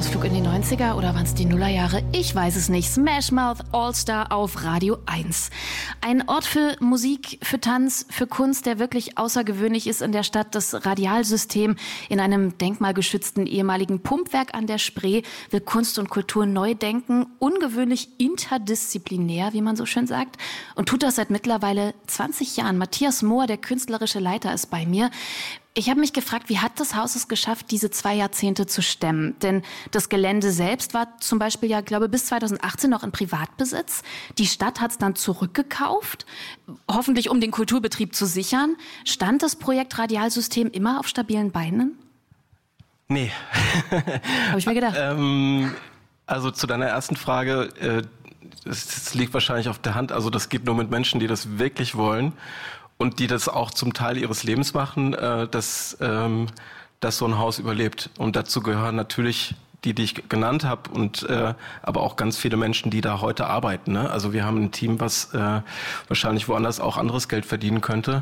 Ausflug in die 90er oder waren es die Nullerjahre? Ich weiß es nicht. Smash Mouth All-Star auf Radio 1. Ein Ort für Musik, für Tanz, für Kunst, der wirklich außergewöhnlich ist in der Stadt. Das Radialsystem in einem denkmalgeschützten ehemaligen Pumpwerk an der Spree will Kunst und Kultur neu denken. Ungewöhnlich interdisziplinär, wie man so schön sagt. Und tut das seit mittlerweile 20 Jahren. Matthias Mohr, der künstlerische Leiter, ist bei mir. Ich habe mich gefragt, wie hat das Haus es geschafft, diese 2 Jahrzehnte zu stemmen? Denn das Gelände selbst war zum Beispiel ja, glaube ich, bis 2018 noch in Privatbesitz. Die Stadt hat es dann zurückgekauft, hoffentlich um den Kulturbetrieb zu sichern. Stand das Projekt Radialsystem immer auf stabilen Beinen? Nee. Habe ich mir gedacht. Also zu deiner ersten Frage, das liegt wahrscheinlich auf der Hand. Also das geht nur mit Menschen, die das wirklich wollen. Und die das auch zum Teil ihres Lebens machen, dass so ein Haus überlebt. Und dazu gehören natürlich die ich genannt habe, und aber auch ganz viele Menschen, die da heute arbeiten. Ne? Also wir haben ein Team, was wahrscheinlich woanders auch anderes Geld verdienen könnte.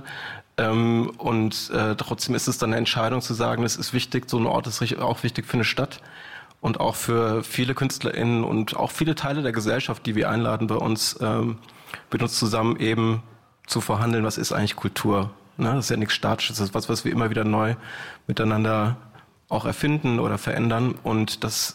Trotzdem ist es dann eine Entscheidung zu sagen, es ist wichtig, so ein Ort ist auch wichtig für eine Stadt und auch für viele KünstlerInnen und auch viele Teile der Gesellschaft, die wir einladen bei uns, mit uns zusammen eben zu verhandeln, was ist eigentlich Kultur. Ne? Das ist ja nichts Statisches, das ist was wir immer wieder neu miteinander auch erfinden oder verändern. Und das,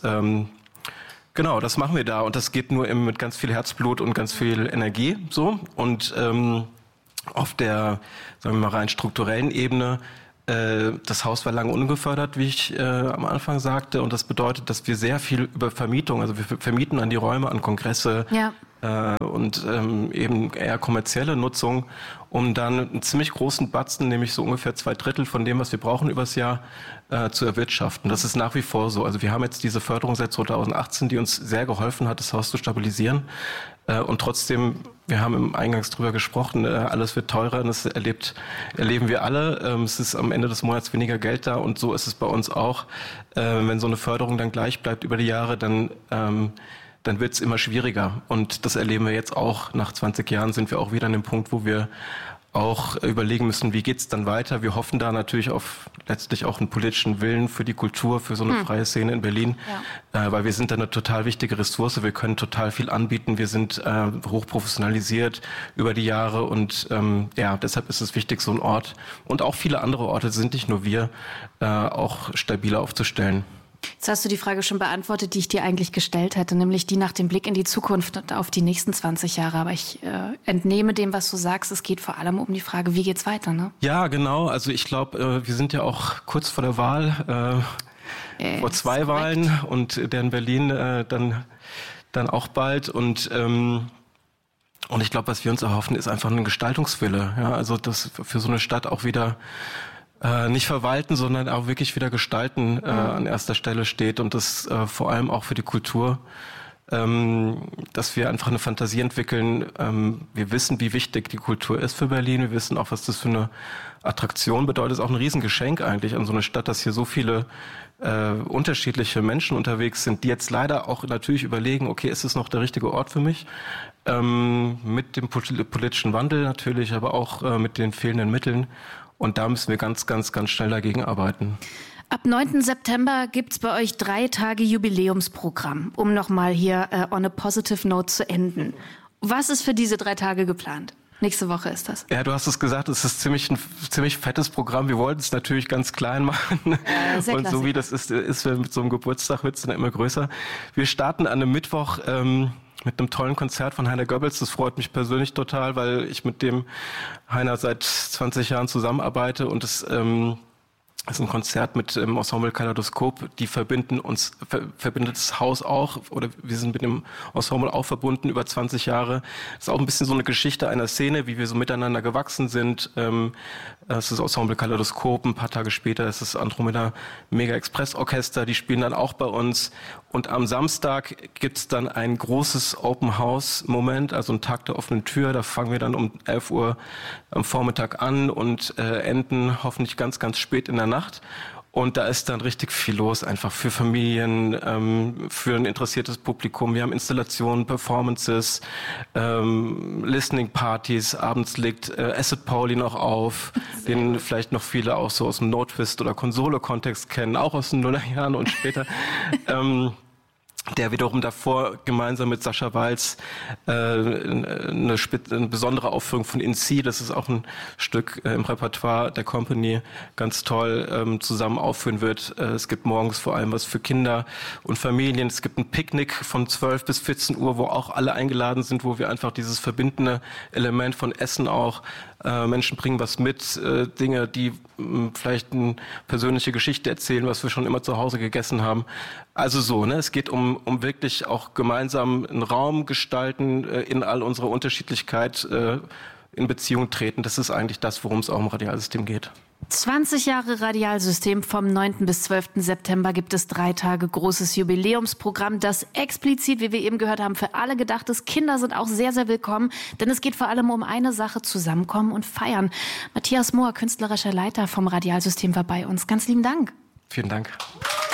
das machen wir da. Und das geht nur mit ganz viel Herzblut und ganz viel Energie. So. Und auf der, sagen wir mal, rein strukturellen Ebene, das Haus war lange ungefördert, wie ich am Anfang sagte. Und das bedeutet, dass wir sehr viel über Vermietung, also wir vermieten an die Räume, an Kongresse, ja. Und eben eher kommerzielle Nutzung, um dann einen ziemlich großen Batzen, nämlich so ungefähr 2/3 von dem, was wir brauchen übers Jahr, zu erwirtschaften. Das ist nach wie vor so. Also wir haben jetzt diese Förderung seit 2018, die uns sehr geholfen hat, das Haus zu stabilisieren. Und trotzdem, wir haben im Eingangs drüber gesprochen, alles wird teurer, und das erleben wir alle. Es ist am Ende des Monats weniger Geld da, und so ist es bei uns auch. Wenn so eine Förderung dann gleich bleibt über die Jahre, dann wird es immer schwieriger. Und das erleben wir jetzt auch. Nach 20 Jahren sind wir auch wieder an dem Punkt, wo wir auch überlegen müssen, wie geht's dann weiter. Wir hoffen da natürlich auf letztlich auch einen politischen Willen für die Kultur, für so eine freie Szene in Berlin, weil wir sind da eine total wichtige Ressource. Wir können total viel anbieten. Wir sind hochprofessionalisiert über die Jahre, und deshalb ist es wichtig, so ein Ort und auch viele andere Orte, sind nicht nur wir, auch stabiler aufzustellen. Jetzt hast du die Frage schon beantwortet, die ich dir eigentlich gestellt hätte, nämlich die nach dem Blick in die Zukunft und auf die nächsten 20 Jahre. Aber ich entnehme dem, was du sagst, es geht vor allem um die Frage, wie geht's weiter, ne? Ja, genau. Also ich glaube, wir sind ja auch kurz vor der Wahl, vor 2 Wahlen, und der in Berlin dann auch bald. Und ich glaube, was wir uns erhoffen, ist einfach ein Gestaltungswille. Ja? Also dass für so eine Stadt auch wieder nicht verwalten, sondern auch wirklich wieder gestalten an erster Stelle steht, und das vor allem auch für die Kultur, dass wir einfach eine Fantasie entwickeln. Wir wissen, wie wichtig die Kultur ist für Berlin. Wir wissen auch, was das für eine Attraktion bedeutet. Es ist auch ein Riesengeschenk eigentlich an so eine Stadt, dass hier so viele unterschiedliche Menschen unterwegs sind, die jetzt leider auch natürlich überlegen, okay, ist es noch der richtige Ort für mich? Mit dem politischen Wandel natürlich, aber auch mit den fehlenden Mitteln. Und da müssen wir ganz, ganz, ganz schnell dagegen arbeiten. Ab 9. September gibt's bei euch 3 Tage Jubiläumsprogramm, um nochmal hier on a positive note zu enden. Was ist für diese 3 Tage geplant? Nächste Woche ist das. Ja, du hast es gesagt, es ist ein ziemlich fettes Programm. Wir wollten es natürlich ganz klein machen. Ja, und so wie das ist mit so einem Geburtstag, wird es dann immer größer. Wir starten an einem Mittwoch mit einem tollen Konzert von Heiner Goebbels. Das freut mich persönlich total, weil ich mit dem Heiner seit 20 Jahren zusammenarbeite, und es ist ein Konzert mit dem Ensemble Kaleidoskop. Die verbindet das Haus auch, oder wir sind mit dem Ensemble auch verbunden über 20 Jahre. Das ist auch ein bisschen so eine Geschichte einer Szene, wie wir so miteinander gewachsen sind. Das ist das Ensemble Kaleidoskop. Ein paar Tage später ist das Andromeda Mega Express Orchester. Die spielen dann auch bei uns. Und am Samstag gibt's dann ein großes Open House Moment, also ein Tag der offenen Tür. Da fangen wir dann um 11 Uhr am Vormittag an und enden hoffentlich ganz, ganz spät in der Nacht. Und da ist dann richtig viel los, einfach für Familien, für ein interessiertes Publikum. Wir haben Installationen, Performances, Listening-Partys. Abends legt Acid Pauli noch auf, den vielleicht noch viele auch so aus dem No-Twist- oder Konsole-Kontext kennen, auch aus den Nullerjahren und später. Der wiederum davor gemeinsam mit Sascha Walz eine besondere Aufführung von In C, das ist auch ein Stück im Repertoire der Company, ganz toll zusammen aufführen wird. Es gibt morgens vor allem was für Kinder und Familien. Es gibt ein Picknick von 12 bis 14 Uhr, wo auch alle eingeladen sind, wo wir einfach dieses verbindende Element von Essen auch, Menschen bringen was mit, Dinge, die vielleicht eine persönliche Geschichte erzählen, was wir schon immer zu Hause gegessen haben. Also so, ne? Es geht um wirklich auch gemeinsam einen Raum gestalten, in all unserer Unterschiedlichkeit in Beziehung treten. Das ist eigentlich das, worum es auch im Radialsystem geht. 20 Jahre Radialsystem, vom 9. bis 12. September gibt es 3 Tage großes Jubiläumsprogramm, das explizit, wie wir eben gehört haben, für alle gedacht ist. Kinder sind auch sehr, sehr willkommen, denn es geht vor allem um eine Sache: zusammenkommen und feiern. Matthias Mohr, künstlerischer Leiter vom Radialsystem, war bei uns. Ganz lieben Dank. Vielen Dank.